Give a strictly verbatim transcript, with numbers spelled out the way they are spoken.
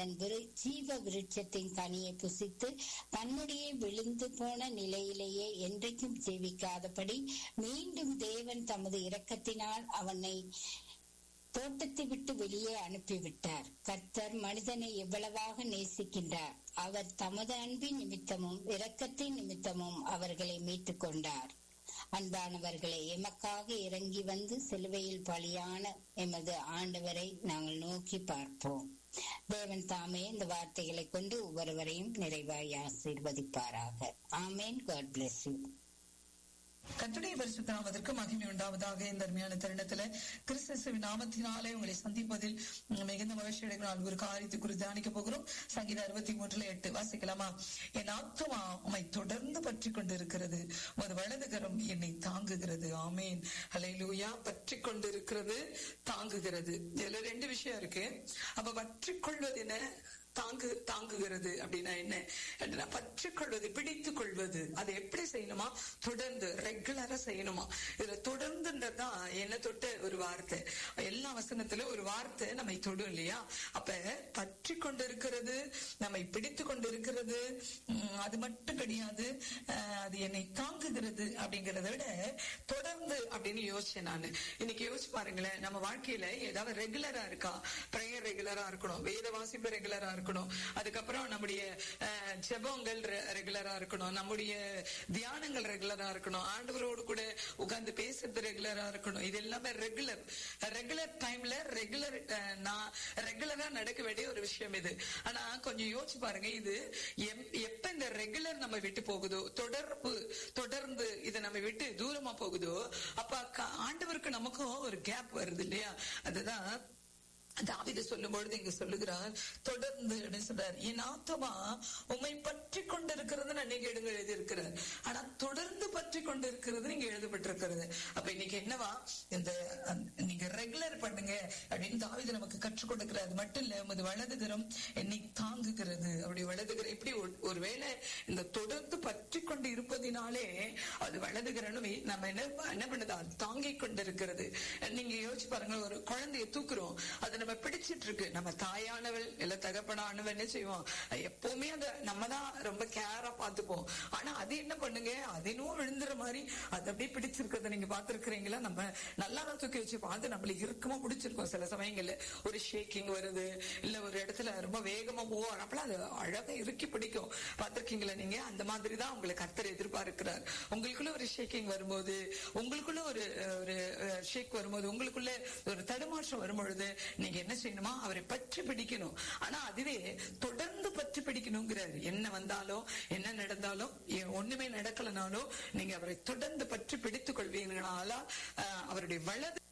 அவன் ஜீவ விருட்சத்தின் கனியை புசித்து தன்னுடைய விழுந்து போன நிலையிலேயே என்றைக்கும் ஜீவிக்காதபடி மீண்டும் தேவன் தமது இரக்கத்தினால் அவனை தோட்டத்தை விட்டு வெளியே அனுப்பிவிட்டார். கர்த்தர் மனிதனை எவ்வளவாக நேசிக்கின்றார்! அவர் தமது அன்பின் நிமித்தமும் இரக்கத்தின் நிமித்தமும் அவர்களை மீட்டுக் கொண்டார். அன்பானவர்களை, எமக்காக இறங்கி வந்து சிலுவையில் பலியான எமது ஆண்டவரை நாங்கள் நோக்கி பார்ப்போம். தேவன் தாமே இந்த வார்த்தைகளை கொண்டு ஒவ்வொருவரையும் நிறைவாய் ஆசீர்வதிப்பாராக. ஆமேன். God bless you. கர்த்தருடைய பரிசுத்த நாமத்திற்கு மகிமை உண்டாவதாக. இந்த அருமையான தருணத்துல கிறிஸ்துவின் நாமத்தினாலே உங்களை சந்திப்பதில் மிகுந்த மகிழ்ச்சி அடைகிறால். ஒரு காரியத்தை குறித்து தியானிக்க போகிறோம். சங்கீதம் அறுபத்தி மூன்றுல எட்டு வாசிக்கலாமா? என் ஆத்துமா உம்மை தொடர்ந்து பற்றி கொண்டிருக்கிறது, ஒரு வலதுகரம் என்னை தாங்குகிறது. ஆமேன். ஹல்லேலூயா. பற்றி கொண்டிருக்கிறது, தாங்குகிறது. இதுல ரெண்டு விஷயம் இருக்கு. அப்ப பற்றி கொள்வது என்ன, தாங்கு தாங்குகிறது அப்படின்னா என்ன? பற்றிக் கொள்வது, பிடித்துக் கொள்வது. அதை எப்படி செய்யணுமா? தொடர்ந்து ரெகுலரா செய்யணுமா? இதுல தொடர்ந்துன்றதுதான் என்ன தொட்ட ஒரு வார்த்தை. எல்லா வசனத்துல ஒரு வார்த்தை நம்மை தொடும் இல்லையா? அப்ப பற்றி கொண்டிருக்கிறது, நம்மை பிடித்து கொண்டிருக்கிறது, அது மட்டும் கிடையாது, அது என்னை தாங்குகிறது அப்படிங்கறத விட தொடர்ந்து அப்படின்னு யோசிச்சேன் நானு. இன்னைக்கு யோசிச்சு பாருங்களேன், நம்ம வாழ்க்கையில ஏதாவது ரெகுலரா இருக்கா? பிரேயர் ரெகுலரா இருக்கணும், வேத வாசிப்பு ரெகுலரா இருக்கணும், அதுக்கப்புறம் நம்முடைய ஜெபங்கள் ரெகுலரா இருக்கணும், நம்முடைய தியானங்கள் ரெகுலரா இருக்கணும், ஆண்டவரோடு கூட உட்கார்ந்து பேசுறது ரெகுலரா இருக்கணும். இது எல்லாமே ரெகுலர் ரெகுலர் டைம்ல ரெகுலர் ரெகுலரா நடக்க வேண்டிய ஒரு விஷயம் இது. ஆனா கொஞ்சம் யோசிச்சு பாருங்க, இது எப்ப இந்த ரெகுலர் நம்ம விட்டு போகுதோ, தொடர்பு தொடர்ந்து இதை நம்ம விட்டு தூரமா போகுதோ, அப்ப ஆண்டவருக்கு நமக்கும் ஒரு கேப் வருது இல்லையா? அதுதான் தாவீது சொல்லும் பொழுது இங்க சொல்லுகிறார், தொடர்ந்து சொல்றார், என் ஆத்துமா உம்மை பற்றி கொண்டிருக்கிறது அன்னைக்கு எடுங்க எழுதி இருக்கிறார். ஆனா தொடர்ந்து பற்றி கொண்டிருக்கிறது நீங்க எழுதப்பட்டிருக்கிறது. அப்ப இன்னைக்கு என்னவா, இந்த நீங்க ரெகுலர் பண்ணுங்க அப்படின்னு தாவீது நமக்கு கற்றுக் கொடுக்கிறார். அது மட்டும் இல்ல, உமது வலதுகரம் என்னை தாங்குகிறது. அப்படி வலதுகரம் எப்படி ஒருவேளை இந்த தொடர்ந்து பற்றி கொண்டு இருப்பதினாலே அது வலதுகரனும் நம்ம என்ன என்ன பண்ணுது, அது தாங்கிக் கொண்டிருக்கிறது. நீங்க யோசிச்சு பாருங்க, ஒரு குழந்தைய தூக்குறோம், அது நம்ம பிடிச்சிட்டு இருக்கு. நம்ம தாயானவள் இல்ல தகப்பனானவள் என்ன செய்வோம், எப்பவுமே அதை நம்ம தான் ரொம்ப கேரா பாத்துப்போம். ஆனா அது என்ன பண்ணுங்க, அதினும் விழுந்துற மாதிரி அது அப்படியே பிடிச்சிருக்கிறத நீங்க பாத்துருக்கிறீங்களா? நம்ம நல்லா தான் தூக்கி வச்சு பார்த்து நம்மளுக்கு இறுக்கமா பிடிச்சிருக்கோம். சில சமயங்கள்ல ஒரு ஷேக்கிங் வருது, இல்ல ஒரு இடத்துல ரொம்ப வேகமா போவோம், அப்பெல்லாம் அது அழகா இறுக்கி பிடிக்கும். பாத்திருக்கீங்களா நீங்க? அந்த மாதிரிதான் உங்களை கர்த்தர் எதிர்பார்க்கிறார். உங்களுக்குள்ள ஒரு ஷேக்கிங் வரும்போது, உங்களுக்குள்ள ஒரு ஒரு ஷேக் வரும்போது, உங்களுக்குள்ள ஒரு தடுமாற்றம் வரும்பொழுது நீங்க என்ன செய்யணுமா, அவரை பற்றி பிடிக்கணும். ஆனா அதுவே தொடர்ந்து பற்றி பிடிக்கணுங்கிறாரு. என்ன வந்தாலும் என்ன நடந்தாலும், ஒண்ணுமே நடக்கலனாலும் நீங்க அவரை தொடர்ந்து பற்றி பிடித்துக் கொள்வீங்களால அவருடைய வலது